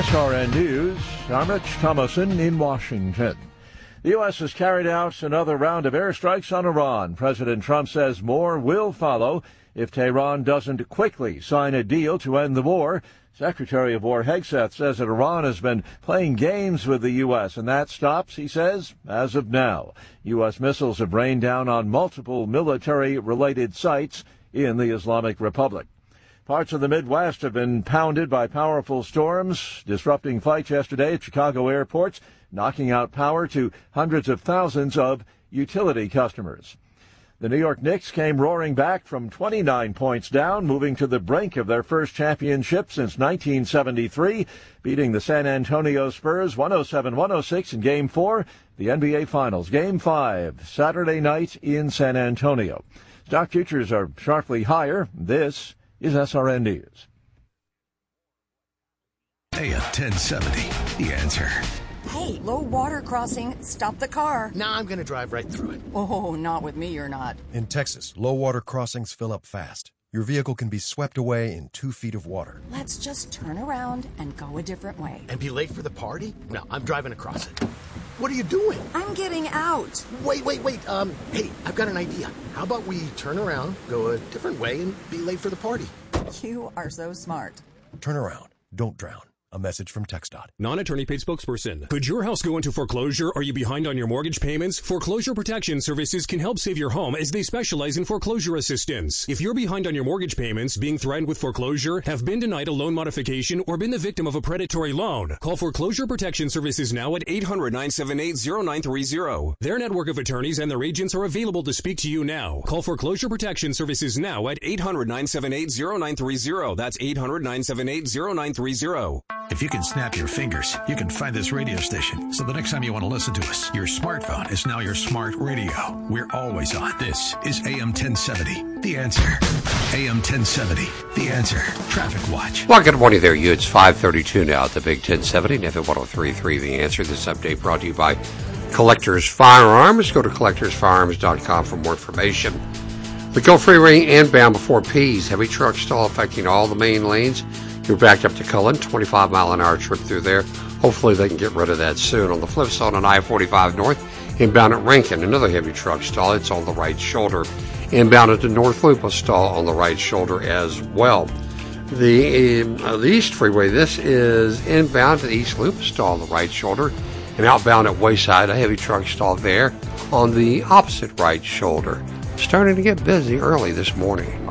SRN News, I'm Rich Thomason in Washington. The U.S. has carried out another round of airstrikes on Iran. President Trump says more will follow if Tehran doesn't quickly sign a deal to end the war. Secretary of War Hegseth says that Iran has been playing games with the U.S., and that stops, he says, as of now. U.S. missiles have rained down on multiple military-related sites in the Islamic Republic. Parts of the Midwest have been pounded by powerful storms, disrupting flights yesterday at Chicago airports, knocking out power to hundreds of thousands of utility customers. The New York Knicks came roaring back from 29 points down, moving to the brink of their first championship since 1973, beating the San Antonio Spurs 107-106 in Game 4, the NBA Finals. Game 5, Saturday night in San Antonio. Stock futures are sharply higher. This is SRN News. AM 1070, The Answer. Hey, low water crossing. Stop the car. Nah, I'm going to drive right through it. Oh, not with me, you're not. In Texas, low water crossings fill up fast. Your vehicle can be swept away in 2 feet of water. Let's just turn around and go a different way. And be late for the party? No, I'm driving across it. What are you doing? I'm getting out. Wait. Hey, I've got an idea. How about we turn around, go a different way, and be late for the party? You are so smart. Turn around. Don't drown. A message from TxDOT. Non-attorney paid spokesperson. Could your house go into foreclosure? Are you behind on your mortgage payments? Foreclosure Protection Services can help save your home as they specialize in foreclosure assistance. If you're behind on your mortgage payments, being threatened with foreclosure, have been denied a loan modification, or been the victim of a predatory loan, call Foreclosure Protection Services now at 800-978-0930. Their network of attorneys and their agents are available to speak to you now. Call Foreclosure Protection Services now at 800-978-0930. That's 800-978-0930. If you can snap your fingers, you can find this radio station. So the next time you want to listen to us, your smartphone is now your smart radio. We're always on. This is AM 1070, The Answer. AM 1070, The Answer. Traffic Watch. Well, good morning there, you. It's 5:32 now at the Big 1070 and FM 103.3, The Answer. This update brought to you by Collectors Firearms. Go to collectorsfirearms.com for more information. The Gulf Freeway inbound before Pease. Heavy truck stall affecting all the main lanes. You're backed up to Cullen, 25-mile-an-hour trip through there. Hopefully they can get rid of that soon. On the flip side, on I-45 North, inbound at Rankin, another heavy truck stall. It's on the right shoulder. Inbound at the North Loop, a stall on the right shoulder as well. The East Freeway, this is inbound to the East Loop, a stall on the right shoulder. And outbound at Wayside, a heavy truck stall there on the opposite right shoulder. Starting to get busy early this morning.